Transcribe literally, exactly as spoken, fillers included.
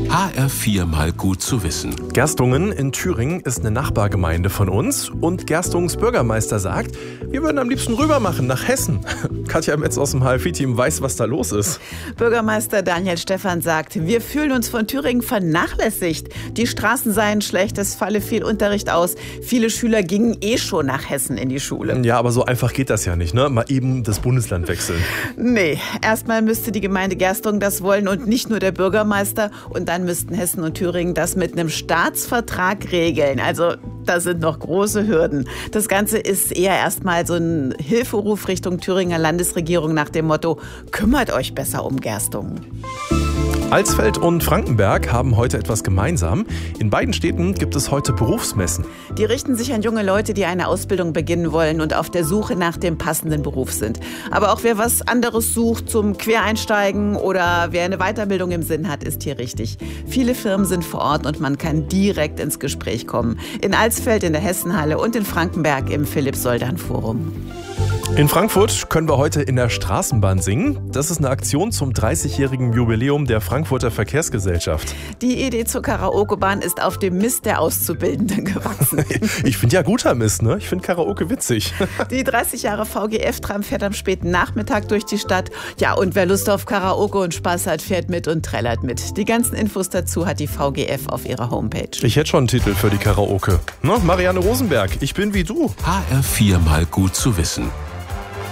H R vier mal gut zu wissen. Gerstungen in Thüringen ist eine Nachbargemeinde von uns und Gerstungens Bürgermeister sagt, wir würden am liebsten rüber machen nach Hessen. Katja Metz aus dem H R vier Team weiß, was da los ist. Bürgermeister Daniel Stephan sagt, wir fühlen uns von Thüringen vernachlässigt. Die Straßen seien schlecht, es falle viel Unterricht aus. Viele Schüler gingen eh schon nach Hessen in die Schule. Ja, aber so einfach geht das ja nicht, ne? Mal eben das Bundesland wechseln. Nee, erstmal müsste die Gemeinde Gerstungen das wollen und nicht nur der Bürgermeister. Und dann müssten Hessen und Thüringen das mit einem Staatsvertrag regeln. Also da sind noch große Hürden. Das Ganze ist eher erstmal so ein Hilferuf Richtung Thüringer Landesregierung nach dem Motto, kümmert euch besser um Gerstungen. Alsfeld und Frankenberg haben heute etwas gemeinsam. In beiden Städten gibt es heute Berufsmessen. Die richten sich an junge Leute, die eine Ausbildung beginnen wollen und auf der Suche nach dem passenden Beruf sind. Aber auch wer was anderes sucht zum Quereinsteigen oder wer eine Weiterbildung im Sinn hat, ist hier richtig. Viele Firmen sind vor Ort und man kann direkt ins Gespräch kommen. In Alsfeld in der Hessenhalle und in Frankenberg im Philipp-Soldan-Forum. In Frankfurt können wir heute in der Straßenbahn singen. Das ist eine Aktion zum dreißigjährigen Jubiläum der Frankfurter Verkehrsgesellschaft. Die Idee zur Karaokebahn ist auf dem Mist der Auszubildenden gewachsen. Ich finde ja guter Mist, ne? Ich finde Karaoke witzig. Die dreißig Jahre V G F-Tram fährt am späten Nachmittag durch die Stadt. Ja, und wer Lust auf Karaoke und Spaß hat, fährt mit und trällert mit. Die ganzen Infos dazu hat die V G F auf ihrer Homepage. Ich hätte schon einen Titel für die Karaoke. Ne? Marianne Rosenberg, ich bin wie du. H R vier mal gut zu wissen.